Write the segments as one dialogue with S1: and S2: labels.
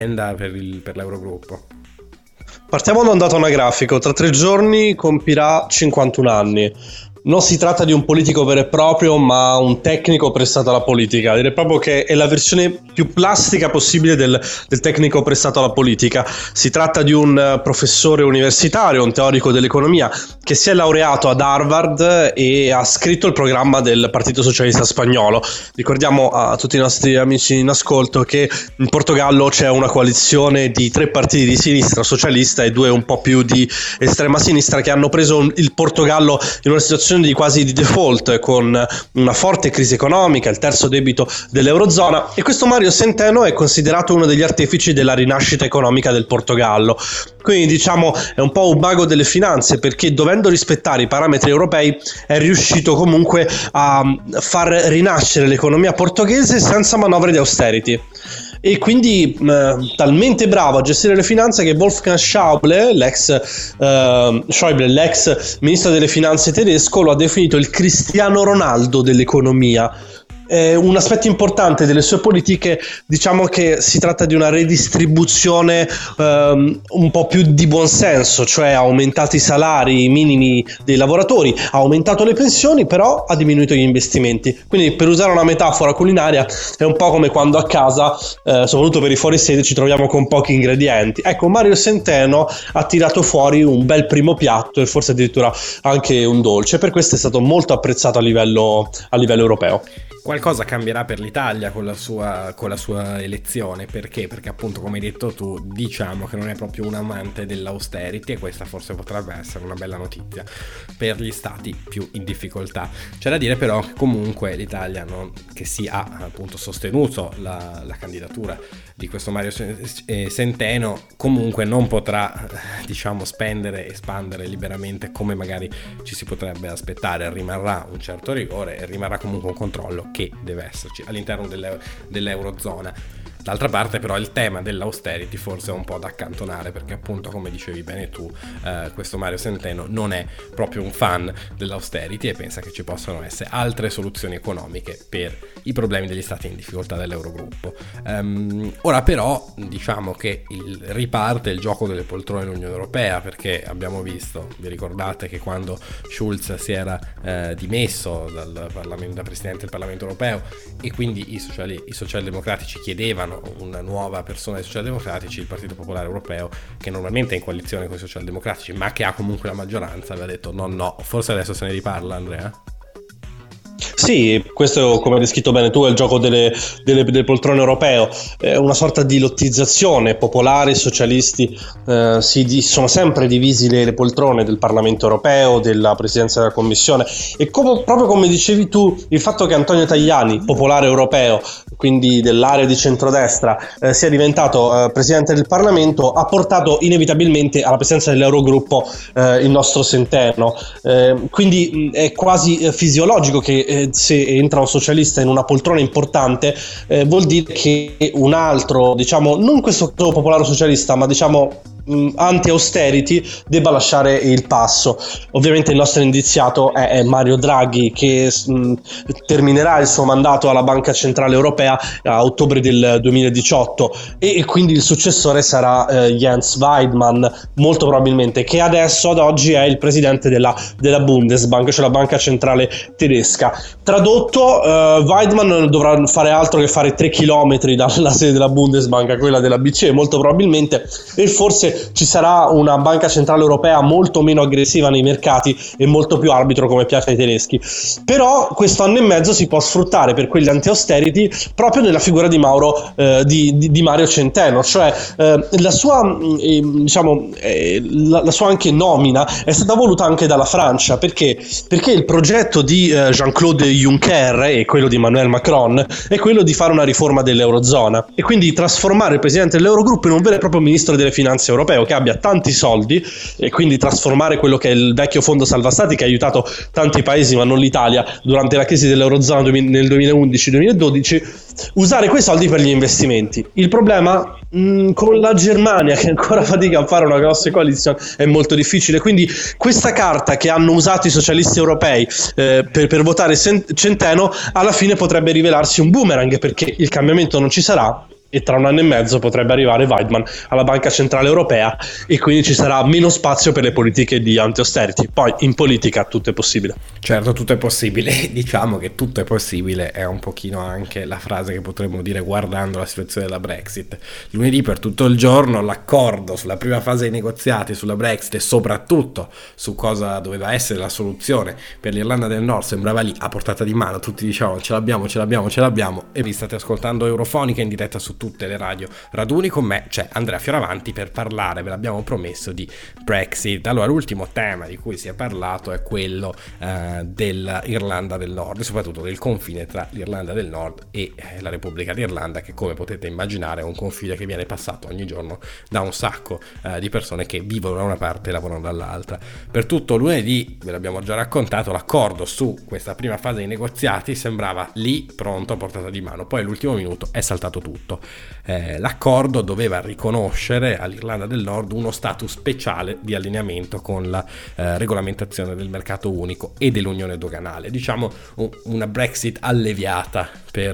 S1: per l'Eurogruppo?
S2: Partiamo da un dato anagrafico: tra 3 giorni compirà 51 anni. Non si tratta di un politico vero e proprio, ma un tecnico prestato alla politica. Direi proprio che è la versione più plastica possibile del tecnico prestato alla politica. Si tratta di un professore universitario, un teorico dell'economia, che si è laureato ad Harvard e ha scritto il programma del Partito Socialista Spagnolo. Ricordiamo a tutti i nostri amici in ascolto che in Portogallo c'è una coalizione di 3 partiti di sinistra socialista e 2 un po' più di estrema sinistra, che hanno preso il Portogallo in una situazione di quasi di default, con una forte crisi economica, il terzo debito dell'Eurozona, e questo Mario Centeno è considerato uno degli artefici della rinascita economica del Portogallo. Quindi diciamo è un po' un mago delle finanze, perché dovendo rispettare i parametri europei è riuscito comunque a far rinascere l'economia portoghese senza manovre di austerity. E quindi talmente bravo a gestire le finanze che Wolfgang Schäuble, l'ex ministro delle finanze tedesco, lo ha definito il Cristiano Ronaldo dell'economia. Un aspetto importante delle sue politiche, diciamo che si tratta di una redistribuzione un po' più di buonsenso, cioè ha aumentato i salari minimi dei lavoratori, ha aumentato le pensioni, però ha diminuito gli investimenti. Quindi, per usare una metafora culinaria, è un po' come quando a casa, soprattutto per i fuorisede, ci troviamo con pochi ingredienti. Ecco, Mario Centeno ha tirato fuori un bel primo piatto e forse addirittura anche un dolce. Per questo è stato molto apprezzato a livello europeo.
S1: Qualcosa cambierà per l'Italia con la sua elezione. Perché? Perché appunto, come hai detto tu, diciamo che non è proprio un amante dell'austerity, e questa forse potrebbe essere una bella notizia per gli stati più in difficoltà. C'è da dire però che comunque l'Italia, che si ha appunto sostenuto la candidatura di questo Mario Centeno, comunque non potrà diciamo spendere e espandere liberamente come magari ci si potrebbe aspettare. Rimarrà un certo rigore e rimarrà comunque un controllo che deve esserci all'interno dell'Eurozona. D'altra parte però il tema dell'austerity forse è un po' da accantonare, perché appunto, come dicevi bene tu, questo Mario Centeno non è proprio un fan dell'austerity e pensa che ci possano essere altre soluzioni economiche per i problemi degli stati in difficoltà dell'Eurogruppo. Ora però diciamo che riparte il gioco delle poltrone dell'Unione Europea, perché abbiamo visto, vi ricordate che quando Schulz si era dimesso da Presidente del Parlamento Europeo, e quindi i socialdemocratici chiedevano una nuova persona dei socialdemocratici, il Partito Popolare Europeo, che normalmente è in coalizione con i socialdemocratici ma che ha comunque la maggioranza, aveva detto no, forse adesso se ne riparla, Andrea?
S2: Sì, questo, come hai descritto bene tu, è il gioco delle poltrone europeo, è una sorta di lottizzazione. Popolari e socialisti sono sempre divisi le poltrone del Parlamento europeo, della Presidenza della Commissione, e proprio come dicevi tu, il fatto che Antonio Tajani, popolare europeo, quindi dell'area di centrodestra, sia diventato Presidente del Parlamento, ha portato inevitabilmente alla presenza dell'Eurogruppo il nostro Centeno, quindi è quasi fisiologico che se entra un socialista in una poltrona importante, vuol dire che un altro, diciamo, non questo popolare socialista, ma diciamo anti-austerity, debba lasciare il passo. Ovviamente il nostro indiziato è Mario Draghi, che terminerà il suo mandato alla Banca Centrale Europea a ottobre del 2018, e quindi il successore sarà Jens Weidmann, molto probabilmente, che adesso ad oggi è il presidente della Bundesbank, cioè la banca centrale tedesca. Tradotto, Weidmann non dovrà fare altro che fare 3 chilometri dalla sede della Bundesbank a quella della BCE, molto probabilmente, e forse ci sarà una banca centrale europea molto meno aggressiva nei mercati e molto più arbitro, come piace ai tedeschi. Però questo anno e mezzo si può sfruttare per quegli anti-austerity proprio nella figura di Mario Centeno, cioè la sua anche nomina è stata voluta anche dalla Francia, perché il progetto di Jean-Claude Juncker e quello di Emmanuel Macron è quello di fare una riforma dell'Eurozona e quindi trasformare il presidente dell'Eurogruppo in un vero e proprio ministro delle finanze europeo che abbia tanti soldi, e quindi trasformare quello che è il vecchio fondo salva stati, che ha aiutato tanti paesi ma non l'Italia durante la crisi dell'Eurozona nel 2011-2012, usare quei soldi per gli investimenti. Il problema con la Germania, che ancora fatica a fare una grossa coalizione, è molto difficile, quindi questa carta che hanno usato i socialisti europei per votare Centeno alla fine potrebbe rivelarsi un boomerang, perché il cambiamento non ci sarà e tra un anno e mezzo potrebbe arrivare Weidmann alla Banca Centrale Europea e quindi ci sarà meno spazio per le politiche di anti-austerity. Poi in politica tutto è possibile.
S1: Certo, tutto è possibile. Diciamo che tutto è possibile è un pochino anche la frase che potremmo dire guardando la situazione della Brexit. Lunedì per tutto il giorno l'accordo sulla prima fase dei negoziati sulla Brexit e soprattutto su cosa doveva essere la soluzione per l'Irlanda del Nord sembrava lì a portata di mano. Tutti dicevano ce l'abbiamo e vi state ascoltando Eurofonica in diretta su tutte le radio raduni. Con me c'è Andrea Fioravanti per parlare, ve l'abbiamo promesso, di Brexit. Allora, l'ultimo tema di cui si è parlato è quello dell'Irlanda del Nord e soprattutto del confine tra l'Irlanda del Nord e la Repubblica d'Irlanda, che come potete immaginare è un confine che viene passato ogni giorno da un sacco di persone che vivono da una parte e lavorano dall'altra. Per tutto lunedì, ve l'abbiamo già raccontato, l'accordo su questa prima fase dei negoziati sembrava lì pronto a portata di mano, poi all'ultimo minuto è saltato tutto. L'accordo doveva riconoscere all'Irlanda del Nord uno status speciale di allineamento con la regolamentazione del mercato unico e dell'unione doganale, diciamo una Brexit alleviata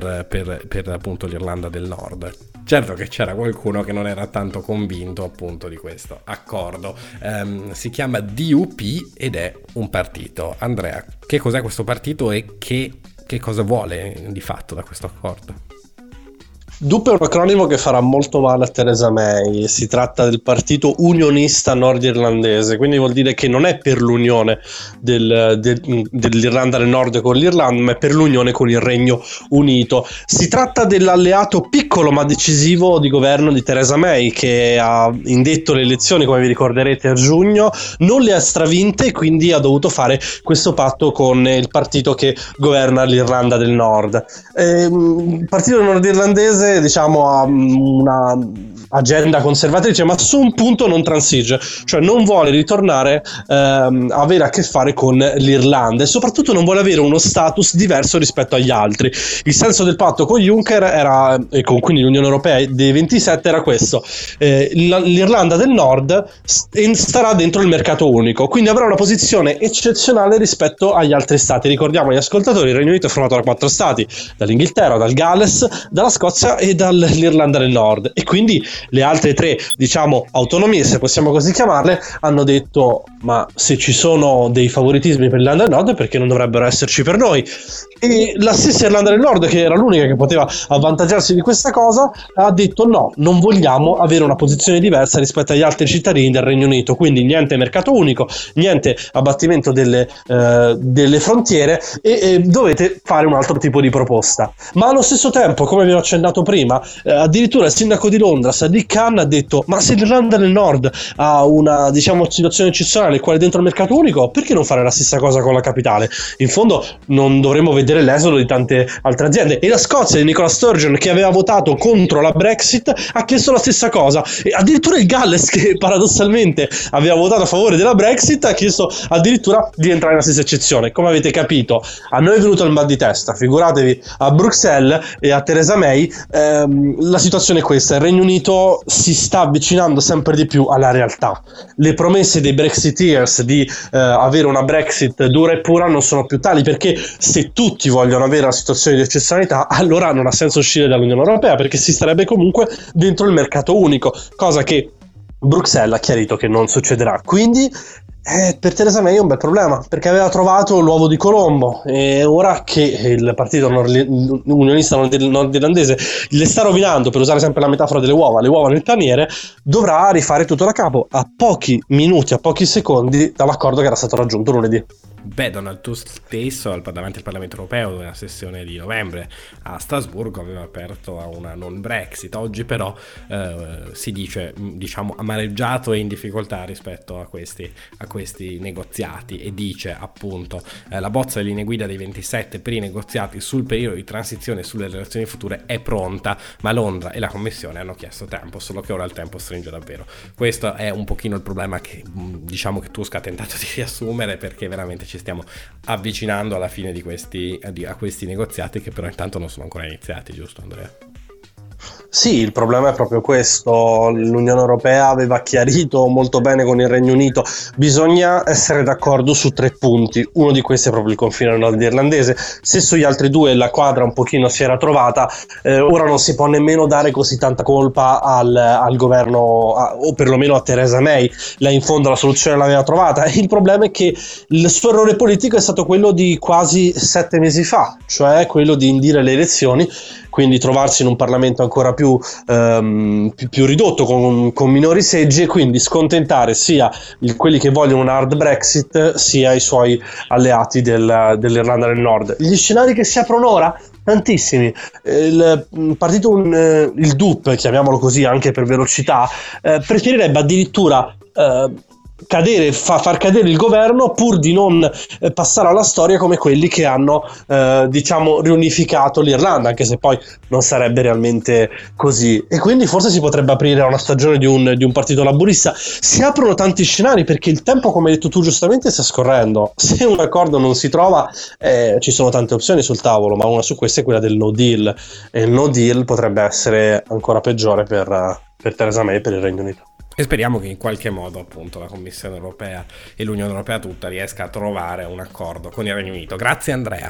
S1: per appunto l'Irlanda del Nord. Certo che c'era qualcuno che non era tanto convinto appunto di questo accordo. Si chiama DUP ed è un partito. Andrea, che cos'è questo partito e che cosa vuole di fatto da questo accordo?
S2: DUP è un acronimo che farà molto male a Theresa May. Si tratta del partito unionista nordirlandese, quindi vuol dire che non è per l'unione dell'Irlanda del Nord con l'Irlanda, ma è per l'unione con il Regno Unito. Si tratta dell'alleato piccolo ma decisivo di governo di Theresa May, che ha indetto le elezioni, come vi ricorderete, a giugno, non le ha stravinte, quindi ha dovuto fare questo patto con il partito che governa l'Irlanda del Nord. Il partito nordirlandese, diciamo, ha una agenda conservatrice, ma su un punto non transige, cioè non vuole ritornare a avere a che fare con l'Irlanda e soprattutto non vuole avere uno status diverso rispetto agli altri. Il senso del patto con Juncker era, e con quindi l'Unione Europea dei 27, era questo: l'Irlanda del Nord starà dentro il mercato unico, quindi avrà una posizione eccezionale rispetto agli altri stati. Ricordiamo agli ascoltatori, il Regno Unito è formato da 4 stati: dall'Inghilterra, dal Galles, dalla Scozia e dall'Irlanda del Nord, e quindi le altre 3, diciamo, autonomie, se possiamo così chiamarle, hanno detto: ma se ci sono dei favoritismi per l'Irlanda del Nord, perché non dovrebbero esserci per noi? E la stessa Irlanda del Nord, che era l'unica che poteva avvantaggiarsi di questa cosa, ha detto: no, non vogliamo avere una posizione diversa rispetto agli altri cittadini del Regno Unito, quindi niente mercato unico, niente abbattimento delle frontiere, e dovete fare un altro tipo di proposta. Ma allo stesso tempo, come vi ho accennato prima, addirittura il sindaco di Londra, Sadiq Khan, ha detto: ma se l'Irlanda del Nord ha una, diciamo, situazione eccezionale nel quale dentro il mercato unico, perché non fare la stessa cosa con la capitale? In fondo non dovremmo vedere l'esodo di tante altre aziende. E la Scozia di Nicola Sturgeon, che aveva votato contro la Brexit, ha chiesto la stessa cosa, e addirittura il Galles, che paradossalmente aveva votato a favore della Brexit, ha chiesto addirittura di entrare nella stessa eccezione. Come avete capito, a noi è venuto il mal di testa, figuratevi a Bruxelles e a Theresa May. La situazione è questa: il Regno Unito si sta avvicinando sempre di più alla realtà. Le promesse dei Brexiteers di avere una Brexit dura e pura non sono più tali, perché se tutti vogliono avere una situazione di eccezionalità, allora non ha senso uscire dall'Unione Europea, perché si starebbe comunque dentro il mercato unico, cosa che Bruxelles ha chiarito che non succederà. Quindi per Theresa May è un bel problema, perché aveva trovato l'uovo di Colombo, e ora che il partito unionista nordirlandese le sta rovinando, per usare sempre la metafora delle uova, le uova nel paniere, dovrà rifare tutto da capo a pochi minuti, a pochi secondi dall'accordo che era stato raggiunto lunedì.
S1: Beh, Donald Tusk stesso davanti al Parlamento Europeo, nella sessione di novembre a Strasburgo, aveva aperto a una non Brexit. Oggi però si dice, diciamo, amareggiato e in difficoltà rispetto a questi negoziati, e dice appunto la bozza delle linee guida dei 27 per i negoziati sul periodo di transizione e sulle relazioni future è pronta, ma Londra e la Commissione hanno chiesto tempo, solo che ora il tempo stringe davvero. Questo è un pochino il problema che, diciamo, che Tusk ha tentato di riassumere, perché veramente ci stiamo avvicinando alla fine a questi negoziati, che però intanto non sono ancora iniziati, giusto Andrea?
S2: Sì, il problema è proprio questo. L'Unione Europea aveva chiarito molto bene con il Regno Unito, bisogna essere d'accordo su 3 punti. Uno di questi è proprio il confine nordirlandese. Se sugli altri 2 la quadra un pochino si era trovata, ora non si può nemmeno dare così tanta colpa al governo, o perlomeno a Theresa May. Lei in fondo la soluzione l'aveva trovata. Il problema è che il suo errore politico è stato quello di quasi 7 mesi fa, cioè quello di indire le elezioni, quindi trovarsi in un Parlamento ancora più ridotto, con minori seggi, e quindi scontentare sia quelli che vogliono un hard Brexit sia i suoi alleati dell'Irlanda del Nord. Gli scenari che si aprono ora? Tantissimi. Il partito, il DUP, chiamiamolo così anche per velocità, preferirebbe addirittura far cadere il governo pur di non passare alla storia come quelli che hanno riunificato l'Irlanda, anche se poi non sarebbe realmente così, e quindi forse si potrebbe aprire a una stagione di un partito laburista. Si aprono tanti scenari perché il tempo, come hai detto tu giustamente, sta scorrendo. Se un accordo non si trova, ci sono tante opzioni sul tavolo, ma una su queste è quella del no deal, e il no deal potrebbe essere ancora peggiore per Theresa May e per il Regno Unito.
S1: E speriamo che in qualche modo appunto la Commissione Europea e l'Unione Europea tutta riesca a trovare un accordo con il Regno Unito. Grazie Andrea.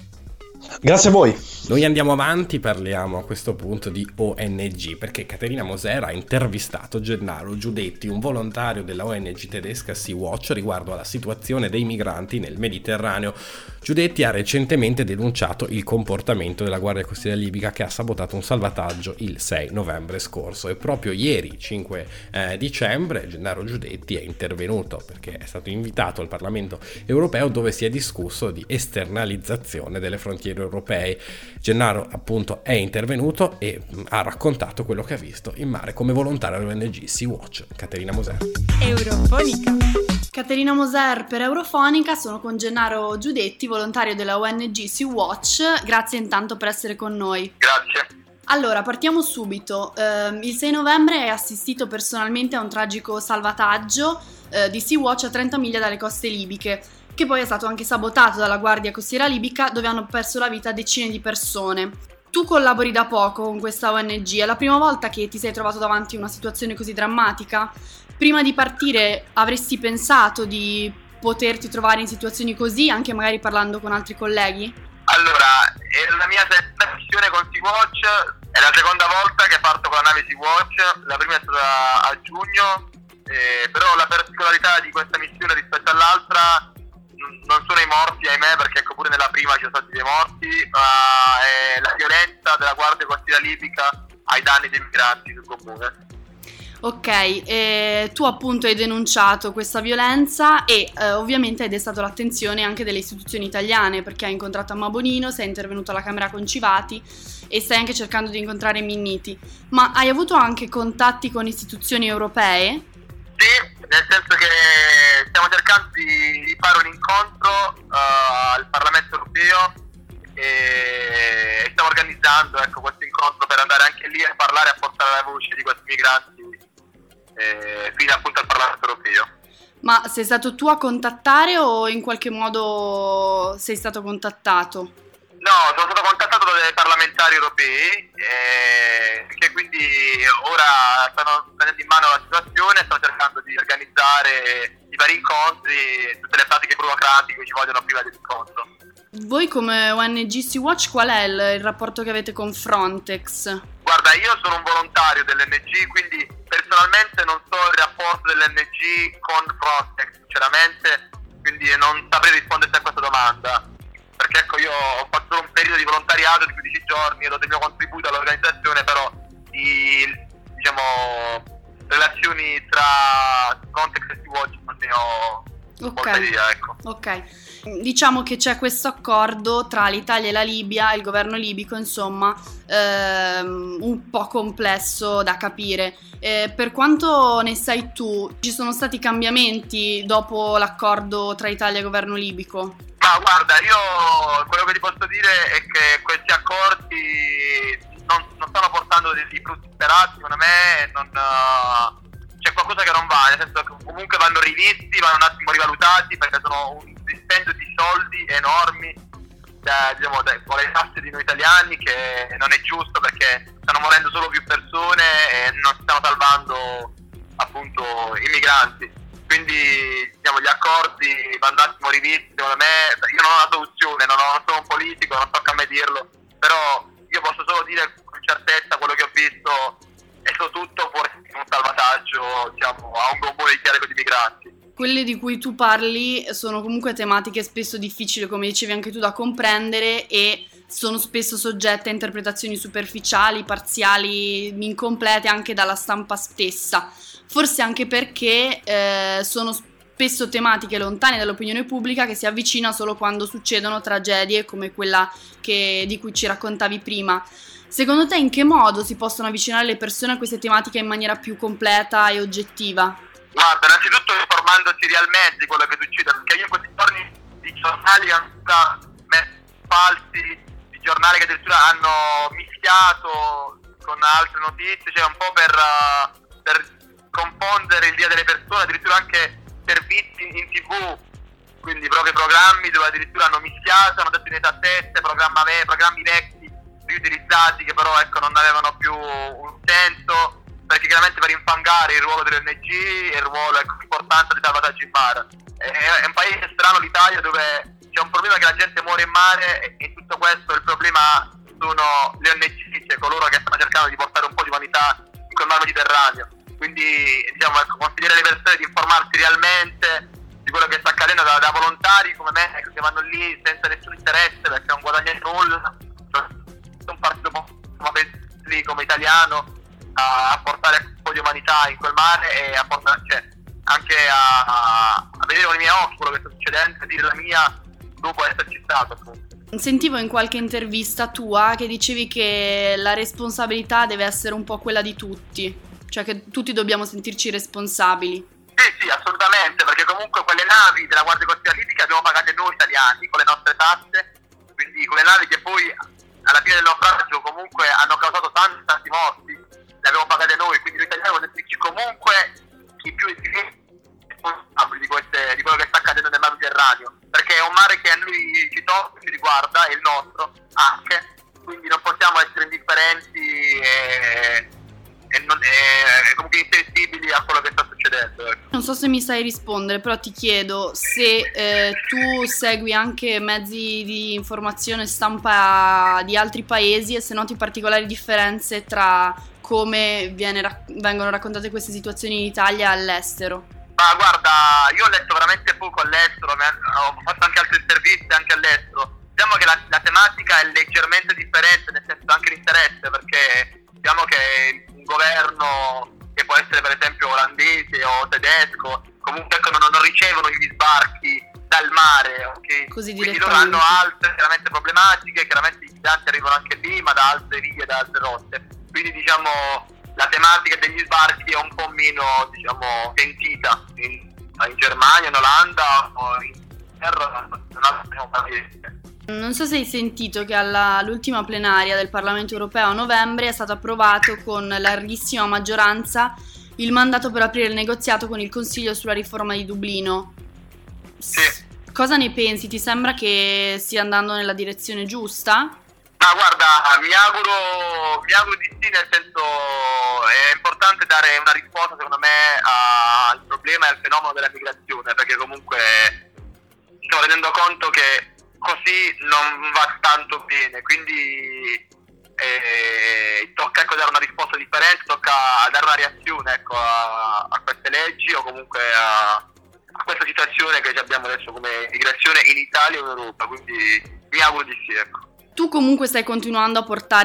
S2: Grazie a voi.
S1: Noi andiamo avanti, parliamo a questo punto di ONG, perché Caterina Moser ha intervistato Gennaro Giudetti, un volontario della ONG tedesca Sea-Watch, riguardo alla situazione dei migranti nel Mediterraneo. Giudetti ha recentemente denunciato il comportamento della Guardia Costiera libica, che ha sabotato un salvataggio il 6 novembre scorso, e proprio ieri, 5 dicembre, Gennaro Giudetti è intervenuto perché è stato invitato al Parlamento europeo, dove si è discusso di esternalizzazione delle frontiere europee. Gennaro appunto è intervenuto e ha raccontato quello che ha visto in mare come volontario dell'ONG Sea-Watch. Caterina Moser.
S3: Eurofonica. Caterina Moser per Eurofonica, sono con Gennaro Giudetti, volontario della ONG Sea-Watch. Grazie intanto per essere con noi.
S4: Grazie.
S3: Allora, partiamo subito. Il 6 novembre hai assistito personalmente a un tragico salvataggio di Sea-Watch a 30 miglia dalle coste libiche, che poi è stato anche sabotato dalla Guardia Costiera libica, dove hanno perso la vita decine di persone. Tu collabori da poco con questa ONG, è la prima volta che ti sei trovato davanti a una situazione così drammatica? Prima di partire avresti pensato di poterti trovare in situazioni così, anche magari parlando con altri colleghi?
S4: Allora, è la mia seconda missione con Sea-Watch, è la seconda volta che parto con la nave Sea-Watch, la prima è stata a giugno, però la particolarità di questa missione rispetto all'altra non sono i morti, ahimè, perché ecco, pure nella prima ci sono stati dei morti, ma è la violenza della Guardia Costiera libica ai danni dei migranti sul comune.
S3: Ok, tu appunto hai denunciato questa violenza e ovviamente hai destato l'attenzione anche delle istituzioni italiane, perché hai incontrato Amma Bonino, sei intervenuto alla Camera Concivati e stai anche cercando di incontrare Minniti. Ma hai avuto anche contatti con istituzioni europee?
S4: Sì, nel senso che stiamo cercando di fare un incontro al Parlamento Europeo e stiamo organizzando questo incontro per andare anche lì a parlare e a portare la voce di questi migranti fino appunto al Parlamento Europeo.
S3: Ma sei stato tu a contattare o in qualche modo sei stato contattato?
S4: No, sono stato contattato dai parlamentari europei che quindi ora stanno prendendo in mano la situazione e stanno cercando di organizzare i vari incontri e tutte le pratiche burocratiche che ci vogliono prima dell'incontro.
S3: Voi come ONG Sea-Watch qual è il rapporto che avete con Frontex?
S4: Guarda, io sono un volontario dell'NG, quindi personalmente non so il rapporto dell'NG con Frontex, sinceramente, quindi non saprei risponderti a questa domanda. Perché ecco, io ho fatto solo un periodo di volontariato di 15 giorni, ho dato il mio contributo all'organizzazione, però di relazioni tra Frontex e Sea-Watch non ne ho molta idea, ecco.
S3: Ok, diciamo che c'è questo accordo tra l'Italia e la Libia, il governo libico, insomma, un po' complesso da capire. Per quanto ne sai tu, ci sono stati cambiamenti dopo l'accordo tra Italia e governo libico?
S4: Ma guarda, io quello che ti posso dire è che questi accordi non stanno portando dei frutti sperati, secondo me c'è qualcosa che non va, nel senso che comunque vanno rivisti, vanno un attimo rivalutati, perché sono un dispendio di soldi enormi con le tasse di noi italiani, che non è giusto perché stanno morendo solo più persone e non si stanno salvando appunto i migranti. Quindi gli accordi vanno un attimo rivisti, secondo me. Io non ho una soluzione, non sono un politico, non tocca a me dirlo, però io posso solo dire con certezza quello che ho visto e soprattutto può essere un salvataggio a un gommone di carico di migranti.
S3: Quelle di cui tu parli sono comunque tematiche spesso difficili, come dicevi anche tu, da comprendere, e sono spesso soggette a interpretazioni superficiali, parziali, incomplete anche dalla stampa stessa. Forse anche perché sono spesso tematiche lontane dall'opinione pubblica, che si avvicina solo quando succedono tragedie come quella di cui ci raccontavi prima. Secondo te in che modo si possono avvicinare le persone a queste tematiche in maniera più completa e oggettiva?
S4: Guarda, innanzitutto informandosi realmente di quello che succede, perché io in questi giorni di giornali hanno messo falsi, di giornali che addirittura hanno mischiato con altre notizie, cioè un po' per confondere il dia delle persone, addirittura anche servizi in TV, quindi proprio programmi dove addirittura hanno mischiato, hanno detto inesattezze, programmi vecchi riutilizzati che però non avevano più un senso, perché chiaramente per infangare il ruolo delle ONG e il ruolo l'importanza dei salvataggi in mare. È un paese strano l'Italia, dove c'è un problema che la gente muore in mare, e in tutto questo il problema sono le ONG, cioè coloro che stanno cercando di portare un po' di umanità in quel mar Mediterraneo. Quindi consigliare alle persone di informarsi realmente di quello che sta accadendo da volontari come me, che vanno lì senza nessun interesse perché non guadagnano nulla, un partito come italiano a portare un po' di umanità in quel mare e a portare, anche a vedere con i miei occhi quello che sta succedendo e dire la mia dopo esserci stato, appunto.
S3: Sentivo in qualche intervista tua che dicevi che la responsabilità deve essere un po' quella di tutti, cioè che tutti dobbiamo sentirci responsabili.
S4: Sì, assolutamente, perché comunque quelle navi della Guardia Costiera Libica abbiamo pagate noi italiani con le nostre tasse, quindi quelle navi che poi alla fine del naufragio comunque hanno causato tanti morti, le abbiamo pagate noi, quindi noi italiani dobbiamo sentirci comunque i più responsabili di quello che sta accadendo nel mar Mediterraneo, perché è un mare che a noi ci tocca, ci riguarda, è il nostro anche, quindi non possiamo essere indifferenti e comunque insensibili a quello che sta succedendo.
S3: Non so se mi sai rispondere, però ti chiedo se tu segui anche mezzi di informazione, stampa di altri paesi, e se noti particolari differenze tra come vengono raccontate queste situazioni in Italia e all'estero.
S4: Ma guarda, io ho letto veramente poco all'estero, ho fatto anche altre interviste anche all'estero. Diciamo che la tematica è leggermente differente, nel senso anche l'interesse, perché diciamo che un governo che può essere per esempio olandese o tedesco comunque non ricevono gli sbarchi dal mare, okay?
S3: Così
S4: quindi loro hanno altre chiaramente problematiche, chiaramente i migranti arrivano anche lì ma da altre vie, da altre rotte, quindi diciamo la tematica degli sbarchi è un po' meno sentita in Germania, in Olanda o in Inghilterra,
S3: Non so se hai sentito che all'ultima plenaria del Parlamento Europeo a novembre è stato approvato con larghissima maggioranza il mandato per aprire il negoziato con il Consiglio sulla riforma di Dublino.
S4: Sì.
S3: Cosa ne pensi? Ti sembra che stia andando nella direzione giusta?
S4: Ma guarda, mi auguro di sì, nel senso è importante dare una risposta secondo me al problema e al fenomeno della migrazione, perché comunque stiamo rendendo conto che così non va tanto bene, quindi tocca dare una risposta differente, tocca dare una reazione a queste leggi o comunque a questa situazione che abbiamo adesso come migrazione in Italia o in Europa, quindi mi auguro di sì, ecco.
S3: Tu comunque stai continuando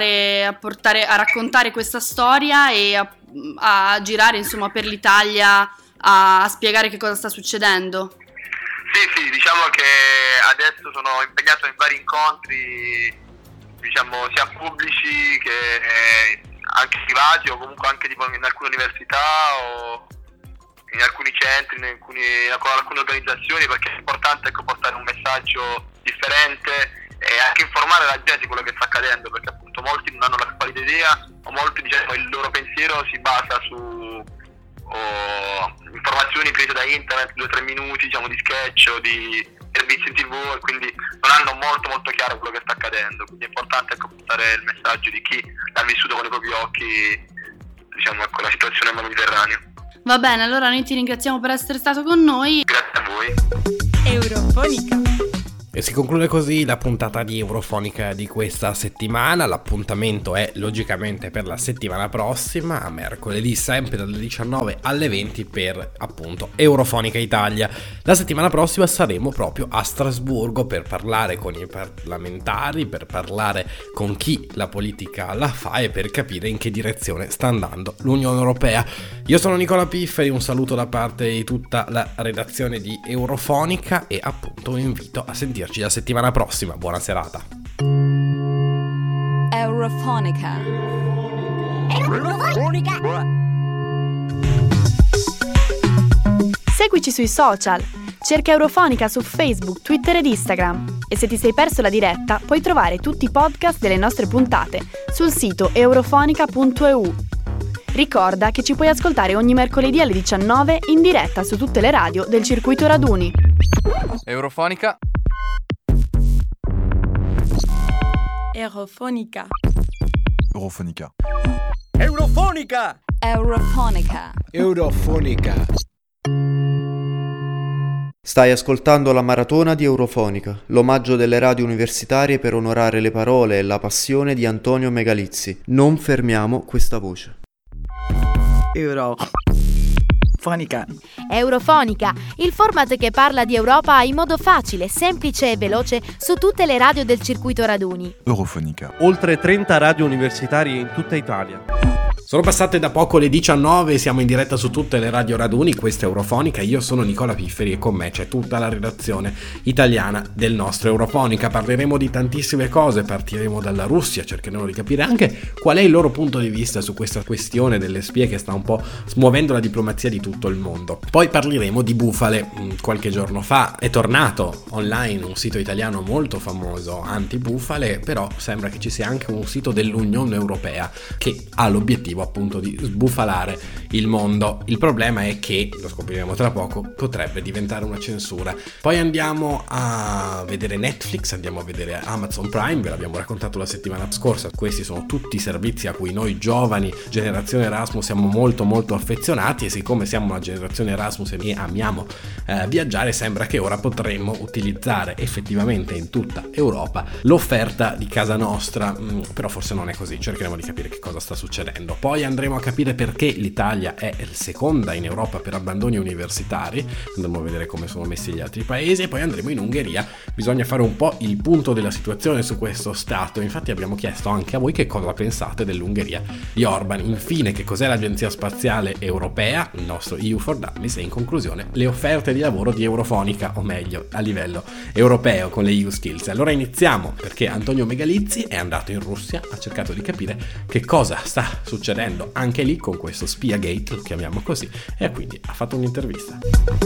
S3: a raccontare questa storia e a girare insomma per l'Italia a spiegare che cosa sta succedendo.
S4: Sì, diciamo che adesso sono impegnato in vari incontri, sia pubblici che anche privati o comunque anche tipo in alcune università o in alcuni centri, con alcune organizzazioni, perché è importante portare un messaggio differente e anche informare la gente di quello che sta accadendo, perché appunto molti non hanno la più pallida idea o molti il loro pensiero si basa su informazioni prese da internet, 2 o 3 minuti di sketch o di servizi in TV e quindi non hanno molto molto chiaro quello che sta accadendo, quindi è importante portare il messaggio di chi l'ha vissuto con i propri occhi, diciamo, ecco, la situazione nel Mediterraneo.
S3: Va bene, allora noi ti ringraziamo per essere stato con noi.
S4: Grazie a voi.
S5: Eurofonica.
S1: E si conclude così la puntata di Eurofonica di questa settimana. L'appuntamento è logicamente per la settimana prossima, a mercoledì sempre dalle 19 alle 20 per appunto Eurofonica Italia. La settimana prossima saremo proprio a Strasburgo per parlare con i parlamentari, per parlare con chi la politica la fa e per capire in che direzione sta andando l'Unione Europea. Io sono Nicola Pifferi, un saluto da parte di tutta la redazione di Eurofonica e appunto vi invito a sentirci la settimana prossima. Buona serata.
S5: Eurofonica.
S3: Seguici sui social, cerca Eurofonica su Facebook, Twitter ed Instagram. E se ti sei perso la diretta, puoi trovare tutti i podcast delle nostre puntate sul sito eurofonica.eu. Ricorda che ci puoi ascoltare ogni mercoledì alle 19 in diretta su tutte le radio del circuito Raduni.
S6: Eurofonica.
S5: Eurofonica.
S6: Eurofonica.
S5: Eurofonica. Eurofonica.
S7: Eurofonica.
S8: Stai ascoltando la maratona di Eurofonica, l'omaggio delle radio universitarie per onorare le parole e la passione di Antonio Megalizzi. Non fermiamo questa voce.
S7: Eurofonica.
S9: Eurofonica, il format che parla di Europa in modo facile, semplice e veloce su tutte le radio del circuito Raduni.
S6: Eurofonica.
S2: Oltre 30 radio universitarie in tutta Italia.
S1: Sono passate da poco le 19, siamo in diretta su tutte le radio Raduni, questa è Eurofonica, io sono Nicola Pifferi e con me c'è tutta la redazione italiana del nostro Eurofonica. Parleremo di tantissime cose, partiremo dalla Russia, cercheremo di capire anche qual è il loro punto di vista su questa questione delle spie che sta un po' smuovendo la diplomazia di tutto il mondo. Poi parleremo di bufale. Qualche giorno fa è tornato online un sito italiano molto famoso anti-bufale, però sembra che ci sia anche un sito dell'Unione Europea che ha l'obiettivo appunto di sbufalare il mondo. Il problema è che, lo scopriremo tra poco, potrebbe diventare una censura. Poi andiamo a vedere Netflix, andiamo a vedere Amazon Prime, ve l'abbiamo raccontato la settimana scorsa. Questi sono tutti i servizi a cui noi giovani, generazione Erasmus, siamo molto molto affezionati e siccome siamo una generazione Erasmus e amiamo viaggiare, sembra che ora potremmo utilizzare effettivamente in tutta Europa l'offerta di casa nostra, però forse non è così, cercheremo di capire che cosa sta succedendo. Poi andremo a capire perché l'Italia è seconda in Europa per abbandoni universitari, andremo a vedere come sono messi gli altri paesi e poi andremo in Ungheria. Bisogna fare un po' il punto della situazione su questo stato, infatti abbiamo chiesto anche a voi che cosa pensate dell'Ungheria di Orban. Infine, che cos'è l'Agenzia Spaziale Europea, il nostro EU for Dummies, e in conclusione le offerte di lavoro di Eurofonica, o meglio a livello europeo con le EU Skills. Allora iniziamo, perché Antonio Megalizzi è andato in Russia, ha cercato di capire che cosa sta succedendo anche lì con questo Spiagate, lo chiamiamo così, e quindi ha fatto un'intervista.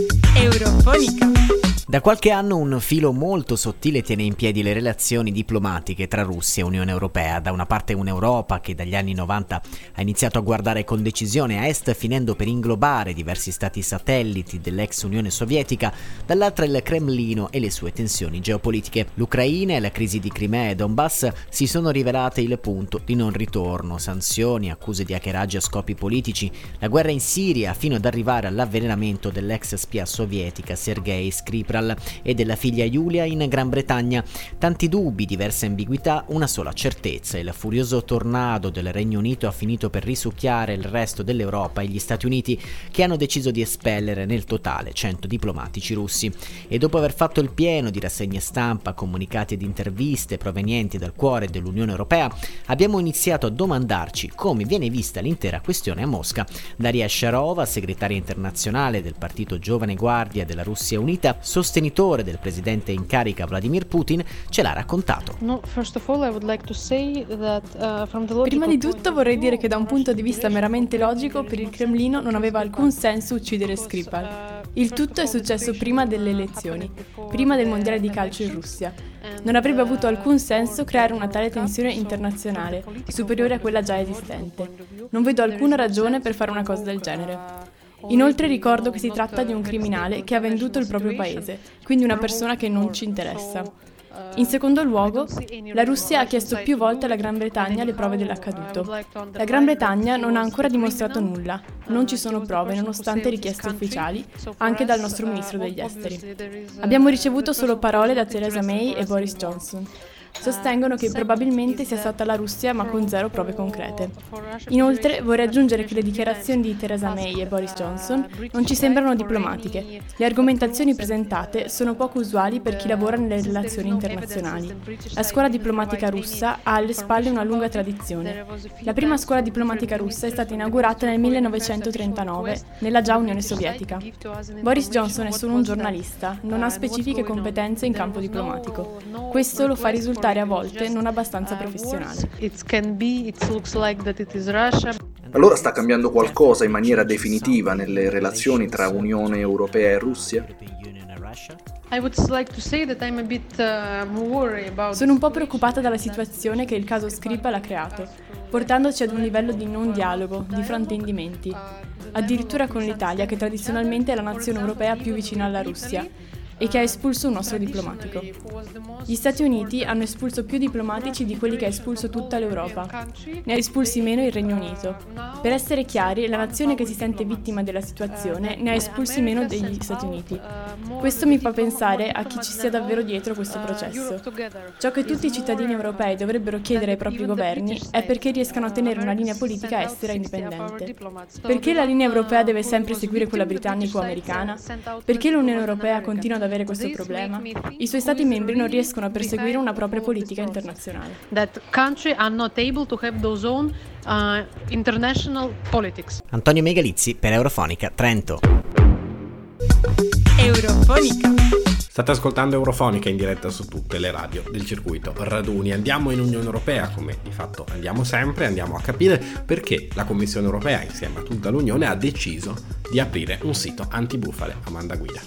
S5: Eurofonica.
S7: Da qualche anno un filo molto sottile tiene in piedi le relazioni diplomatiche tra Russia e Unione Europea. Da una parte un'Europa che dagli anni 90 ha iniziato a guardare con decisione a est, finendo per inglobare diversi stati satelliti dell'ex Unione Sovietica, dall'altra il Cremlino e le sue tensioni geopolitiche. L'Ucraina e la crisi di Crimea e Donbass si sono rivelate il punto di non ritorno. Sanzioni, accuse di hackeraggio a scopi politici, la guerra in Siria, fino ad arrivare all'avvelenamento dell'ex spia sovietica Sergei Skripal e della figlia Yulia in Gran Bretagna. Tanti dubbi, diverse ambiguità, una sola certezza: il furioso tornado del Regno Unito ha finito per risucchiare il resto dell'Europa e gli Stati Uniti, che hanno deciso di espellere nel totale 100 diplomatici russi. E dopo aver fatto il pieno di rassegne stampa, comunicati ed interviste provenienti dal cuore dell'Unione Europea, abbiamo iniziato a domandarci come viene vista l'intera questione a Mosca. Daria Sharova, segretaria internazionale del partito Giovane Guardia della Russia Unita, sostenitore del presidente in carica Vladimir Putin, ce l'ha raccontato.
S10: Prima di tutto vorrei dire che da un punto di vista meramente logico per il Cremlino non aveva alcun senso uccidere Skripal. Il tutto è successo prima delle elezioni, prima del mondiale di calcio in Russia. Non avrebbe avuto alcun senso creare una tale tensione internazionale, superiore a quella già esistente. Non vedo alcuna ragione per fare una cosa del genere. Inoltre ricordo che si tratta di un criminale che ha venduto il proprio paese, quindi una persona che non ci interessa. In secondo luogo, la Russia ha chiesto più volte alla Gran Bretagna le prove dell'accaduto. La Gran Bretagna non ha ancora dimostrato nulla, non ci sono prove nonostante richieste ufficiali, anche dal nostro ministro degli esteri. Abbiamo ricevuto solo parole da Theresa May e Boris Johnson. Sostengono che probabilmente sia stata la Russia, ma con zero prove concrete. Inoltre vorrei aggiungere che le dichiarazioni di Theresa May e Boris Johnson non ci sembrano diplomatiche. Le argomentazioni presentate sono poco usuali per chi lavora nelle relazioni internazionali. La scuola diplomatica russa ha alle spalle una lunga tradizione. La prima scuola diplomatica russa è stata inaugurata nel 1939 nella già Unione Sovietica. Boris Johnson è solo un giornalista, non ha specifiche competenze in campo diplomatico. Questo lo fa risultare a volte non abbastanza professionale.
S11: Allora sta cambiando qualcosa in maniera definitiva nelle relazioni tra Unione Europea e Russia?
S10: Sono un po' preoccupata dalla situazione che il caso Skripal ha creato, portandoci ad un livello di non dialogo, di fraintendimenti, addirittura con l'Italia, che tradizionalmente è la nazione europea più vicina alla Russia e che ha espulso un nostro diplomatico. Gli Stati Uniti hanno espulso più diplomatici di quelli che ha espulso tutta l'Europa. Ne ha espulsi meno il Regno Unito. Per essere chiari, la nazione che si sente vittima della situazione ne ha espulsi meno degli Stati Uniti. Questo mi fa pensare a chi ci sia davvero dietro questo processo. Ciò che tutti i cittadini europei dovrebbero chiedere ai propri governi è perché riescano a tenere una linea politica estera indipendente. Perché la linea europea deve sempre seguire quella britannico-americana? Perché l'Unione Europea continua ad avere questo problema? I suoi stati membri non riescono a perseguire una propria politica internazionale.
S7: Antonio Megalizzi per Eurofonica Trento.
S5: Eurofonica.
S1: State ascoltando Eurofonica in diretta su tutte le radio del circuito raduni. Andiamo in Unione Europea, come di fatto andiamo sempre, andiamo a capire perché la Commissione Europea, insieme a tutta l'Unione, ha deciso di aprire un sito antibufale. Amanda guida.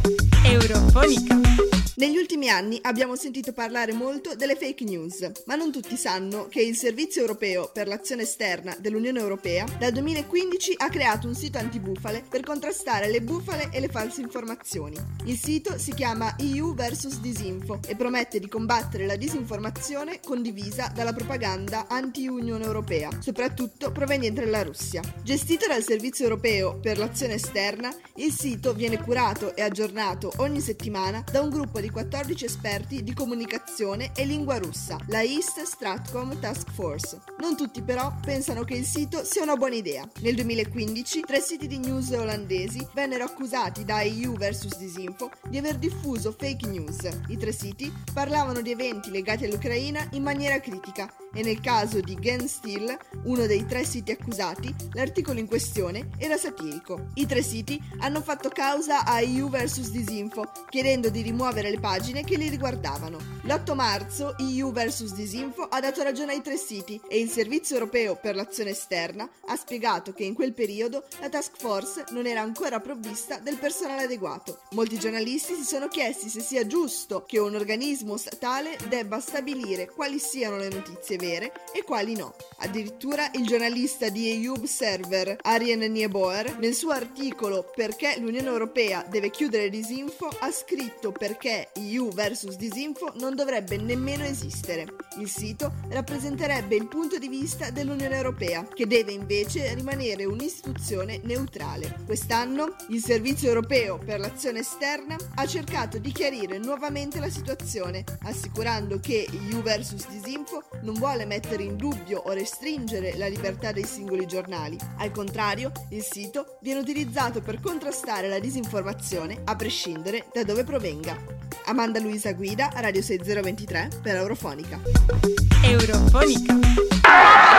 S5: Eurofonica.
S12: Negli ultimi anni abbiamo sentito parlare molto delle fake news, ma non tutti sanno che il Servizio Europeo per l'Azione Esterna dell'Unione Europea dal 2015 ha creato un sito antibufale per contrastare le bufale e le false informazioni. Il sito si chiama EU vs Disinfo e promette di combattere la disinformazione condivisa dalla propaganda anti-Unione Europea, soprattutto proveniente dalla Russia. Gestito dal Servizio Europeo per l'Azione Esterna, il sito viene curato e aggiornato ogni settimana da un gruppo di 14 esperti di comunicazione e lingua russa, la East Stratcom Task Force. Non tutti però pensano che il sito sia una buona idea. Nel 2015 3 siti di news olandesi vennero accusati da EU vs Disinfo di aver diffuso fake news. I 3 siti parlavano di eventi legati all'Ucraina in maniera critica e nel caso di Gensteel, uno dei 3 siti accusati, l'articolo in questione era satirico. I 3 siti hanno fatto causa a EU vs Disinfo chiedendo di rimuovere le pagine che li riguardavano. L'8 marzo EU vs Disinfo ha dato ragione ai 3 siti e il Servizio Europeo per l'Azione Esterna ha spiegato che in quel periodo la task force non era ancora provvista del personale adeguato. Molti giornalisti si sono chiesti se sia giusto che un organismo statale debba stabilire quali siano le notizie vere e quali no. Addirittura il giornalista di EU Observer Arjen Nieboer nel suo articolo Perché l'Unione Europea deve chiudere Disinfo ha scritto perché EU vs Disinfo non dovrebbe nemmeno esistere. Il sito rappresenterebbe il punto di vista dell'Unione Europea, che deve invece rimanere un'istituzione neutrale. Quest'anno il Servizio Europeo per l'Azione Esterna ha cercato di chiarire nuovamente la situazione, assicurando che EU vs Disinfo non vuole mettere in dubbio o restringere la libertà dei singoli giornali. Al contrario, il sito viene utilizzato per contrastare la disinformazione a prescindere da dove provenga. Amanda Luisa guida, Radio 6023 per Eurofonica.
S5: Eurofonica.